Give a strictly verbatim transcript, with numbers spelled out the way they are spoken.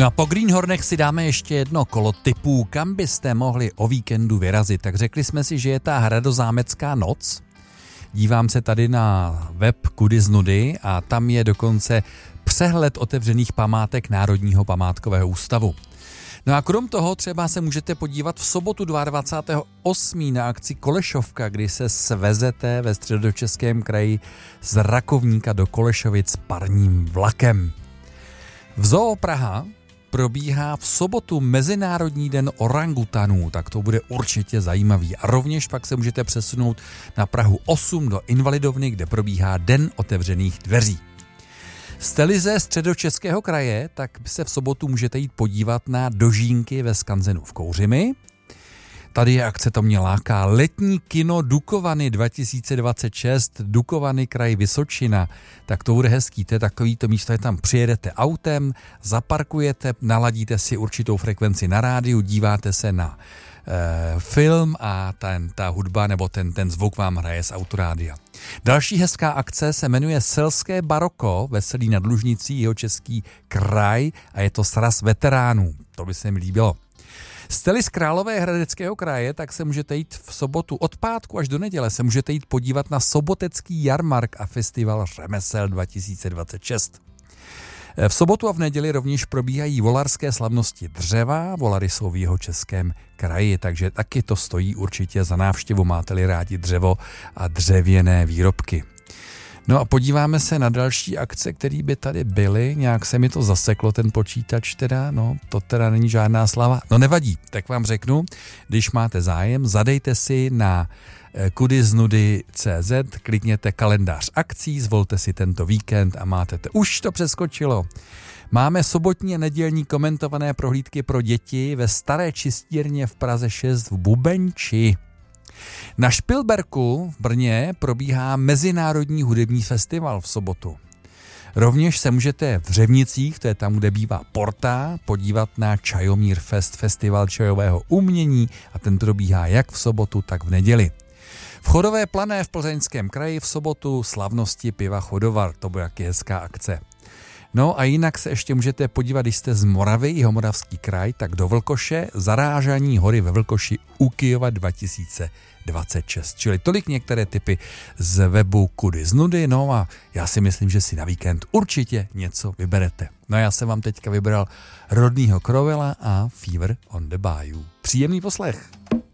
No a po Greenhornech si dáme ještě jedno kolo tipů, kam byste mohli o víkendu vyrazit. Tak řekli jsme si, že je ta Hradozámecká noc. Dívám se tady na web Kudy z nudy a tam je dokonce přehled otevřených památek Národního památkového ústavu. No a krom toho třeba se můžete podívat v sobotu dvacátého osmého osmého na akci Kolešovka, kdy se svezete ve Středočeském kraji z Rakovníka do Kolešovic parním vlakem. V Zoo Praha probíhá v sobotu Mezinárodní den orangutanů, tak to bude určitě zajímavý. A rovněž pak se můžete přesunout na Prahu osm do Invalidovny, kde probíhá Den otevřených dveří. Jste-li ze Středočeského kraje, tak se v sobotu můžete jít podívat na dožínky ve skanzenu v Kouřimi. Tady je akce, to mě láká. Letní kino Dukovany dva tisíce dvacet šest, Dukovany, kraj Vysočina. Tak to bude hezký, to je takovýto místo, je tam přijedete autem, zaparkujete, naladíte si určitou frekvenci na rádiu, díváte se na e, film a ten, ta hudba nebo ten, ten zvuk vám hraje z autorádia. Další hezká akce se jmenuje Selské baroko, Veselí nad Lužnicí, Jihočeský kraj a je to sraz veteránů. To by se mi líbilo. Jste-li z Královéhradeckého kraje, tak se můžete jít v sobotu od pátku až do neděle se můžete jít podívat na sobotecký jarmark a festival Řemesel dva tisíce dvacet šest. V sobotu a v neděli rovněž probíhají volarské slavnosti dřeva, volary jsou v Jihočeském kraji, takže taky to stojí určitě za návštěvu, máte-li rádi dřevo a dřevěné výrobky. No a podíváme se na další akce, které by tady byly. Nějak se mi to zaseklo, ten počítač teda, no to teda není žádná slava. No nevadí, tak vám řeknu, když máte zájem, zadejte si na kudy z nudy tečka cé zet, klikněte kalendář akcí, zvolte si tento víkend a máte to. Už to přeskočilo. Máme sobotní a nedělní komentované prohlídky pro děti ve Staré čistírně v Praze šest v Bubenči. Na Špilberku v Brně probíhá Mezinárodní hudební festival v sobotu. Rovněž se můžete v Řevnicích, to je tam, kde bývá Porta, podívat na Čajomír Fest, festival čajového umění a ten probíhá jak v sobotu, tak v neděli. V Chodové Plané v Plzeňském kraji v sobotu slavnosti piva Chodovar, to bude jaké hezká akce. No a jinak se ještě můžete podívat, když jste z Moravy, Jihomoravský kraj, tak do Vlkoše, Zarážání hory ve Vlkoši u Kyjova dva tisíce dvacet šest. Čili tolik některé tipy z webu Kudy z nudy, no a já si myslím, že si na víkend určitě něco vyberete. No a já jsem vám teďka vybral Rodnýho Crowella a Fever on the Bayou. Příjemný poslech.